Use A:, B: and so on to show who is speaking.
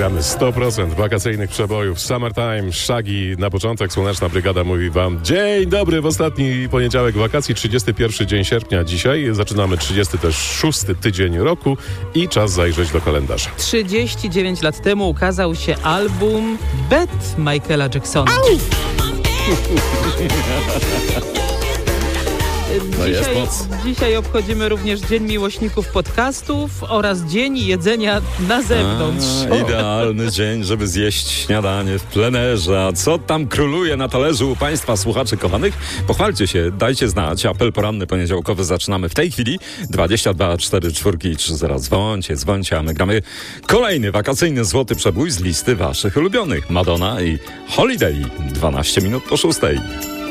A: gramy 100% wakacyjnych przebojów. Summertime, Shaggy. Na początek Słoneczna Brygada mówi wam dzień dobry w ostatni poniedziałek wakacji, 31 dzień sierpnia dzisiaj. Zaczynamy 36 tydzień roku i czas zajrzeć do kalendarza.
B: 39 lat temu ukazał się album Bet Michaela Jacksona. Dzisiaj obchodzimy również Dzień Miłośników Podcastów oraz Dzień Jedzenia na zewnątrz.
C: Idealny dzień, żeby zjeść śniadanie w plenerze. A co tam króluje na talerzu u Państwa słuchaczy kochanych? Pochwalcie się, dajcie znać. Apel poranny poniedziałkowy zaczynamy w tej chwili. 22 44 30. Dzwońcie, a my gramy kolejny wakacyjny złoty przebój z listy Waszych ulubionych. Madonna i Holiday. 12 minut po 6.